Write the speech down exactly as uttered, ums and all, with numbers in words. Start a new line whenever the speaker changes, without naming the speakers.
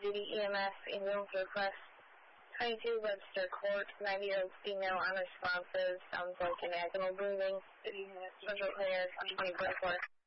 Duty E M S ambulance request. twenty-two Webster Court, ninety-year-old female unresponsive, sounds like an abdominal breathing. Central Clear, twenty four.